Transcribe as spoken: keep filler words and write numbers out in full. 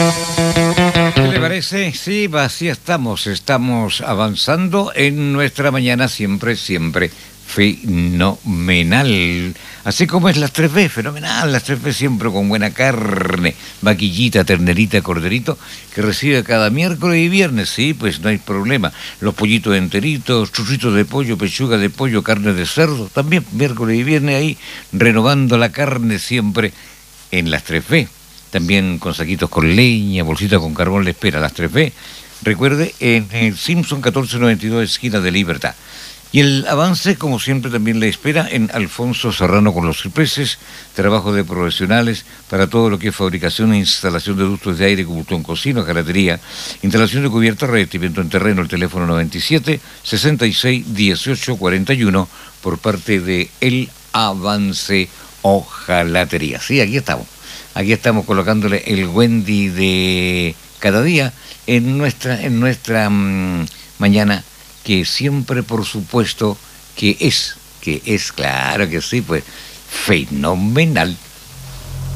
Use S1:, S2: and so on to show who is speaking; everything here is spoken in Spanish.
S1: ¿Qué le parece? Sí, así estamos, estamos avanzando en nuestra mañana siempre, siempre fenomenal. Así como es las tres B, fenomenal, las tres B siempre con buena carne, vaquillita, ternerita, corderito, que recibe cada miércoles y viernes, sí, pues no hay problema. Los pollitos enteritos, churritos de pollo, pechuga de pollo, carne de cerdo, también miércoles y viernes ahí, renovando la carne siempre en las tres B. También con saquitos con leña, bolsitas con carbón le espera, las tres B. Recuerde, en el Simpson catorce noventa y dos, esquina de Libertad. Y el avance, como siempre, también le espera en Alfonso Serrano con los cipreses, trabajo de profesionales para todo lo que es fabricación e instalación de ductos de aire, combustión, cocina, jalatería, instalación de cubiertas, revestimiento en terreno, el teléfono noventa y siete, sesenta y seis, dieciocho, cuarenta y uno, por parte de El Avance Hojalatería. Sí, aquí estamos. Aquí estamos colocándole el Wendy de cada día en nuestra, en nuestra mmm, mañana, que siempre, por supuesto, que es, que es, claro que sí, pues, fenomenal.